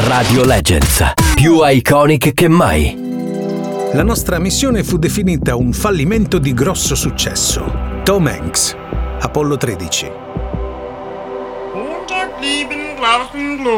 Radio Legends, più iconic che mai. La nostra missione fu definita un fallimento di grosso successo. Tom Hanks, Apollo 13.